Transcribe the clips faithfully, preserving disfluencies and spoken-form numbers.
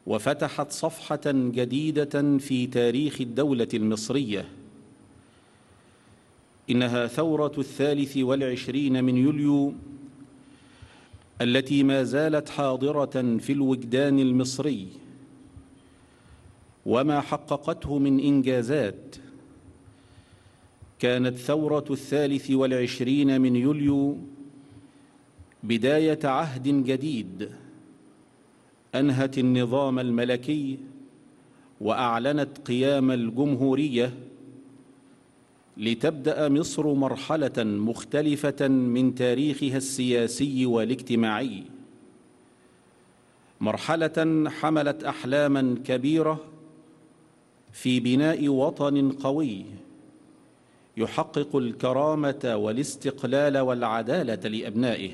وفتحت صفحة جديدة في تاريخ الدولة المصرية. إنها ثورة الثالث والعشرين من يوليو التي ما زالت حاضرة في الوجدان المصري، وما حققته من إنجازات. كانت ثورة الثالث والعشرين من يوليو بداية عهد جديد أنهت النظام الملكي وأعلنت قيام الجمهورية، لتبدأ مصر مرحلة مختلفة من تاريخها السياسي والاجتماعي، مرحلة حملت أحلاما كبيرة في بناء وطن قوي يحقق الكرامة والاستقلال والعدالة لأبنائه.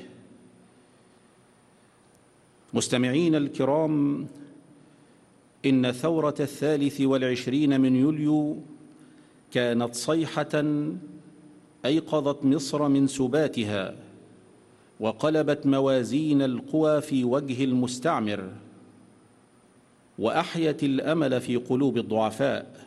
مستمعين الكرام، إن ثورة الثالث والعشرين من يوليو كانت صيحة أيقظت مصر من سباتها، وقلبت موازين القوى في وجه المستعمر، وأحيت الأمل في قلوب الضعفاء،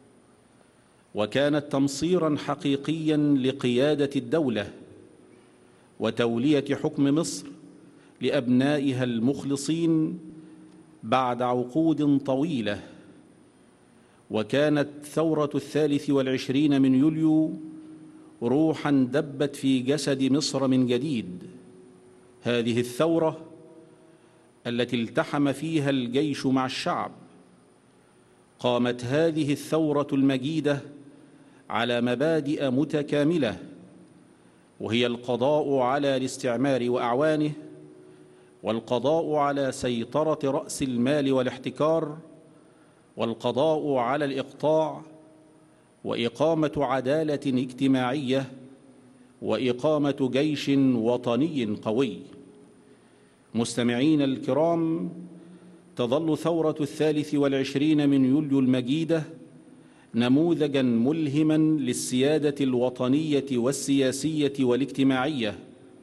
وكانت تمصيراً حقيقياً لقيادة الدولة وتولية حكم مصر لأبنائها المخلصين بعد عقود طويلة. وكانت ثورة الثالث والعشرين من يوليو روحاً دبت في جسد مصر من جديد. هذه الثورة التي التحم فيها الجيش مع الشعب، قامت هذه الثورة المجيدة على مبادئ متكاملة، وهي القضاء على الاستعمار وأعوانه، والقضاء على سيطرة رأس المال والاحتكار، والقضاء على الإقطاع، وإقامة عدالة اجتماعية، وإقامة جيش وطني قوي. مستمعين الكرام، تظل ثورة الثالث والعشرين من يوليو المجيدة نموذجاً ملهماً للسيادة الوطنية والسياسية والاجتماعية،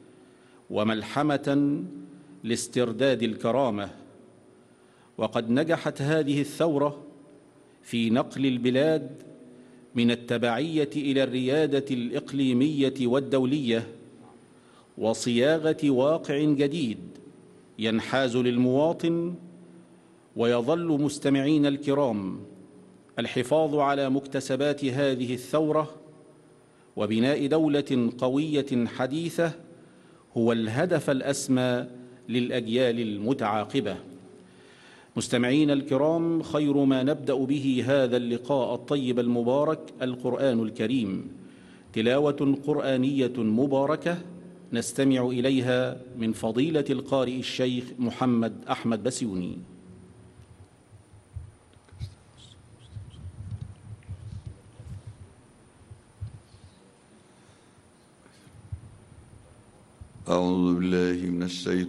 وملحمة لاسترداد الكرامة. وقد نجحت هذه الثورة في نقل البلاد من التبعية إلى الريادة الإقليمية والدولية، وصياغة واقع جديد ينحاز للمواطن. ويظل مستمعين الكرام الحفاظ على مكتسبات هذه الثورة وبناء دولة قوية حديثة هو الهدف الأسمى للأجيال المتعاقبة. مستمعين الكرام، خير ما نبدأ به هذا اللقاء الطيب المبارك القرآن الكريم، تلاوة قرآنية مباركة نستمع إليها من فضيلة القارئ الشيخ محمد أحمد بسيوني. أعوذ بالله من الشيطان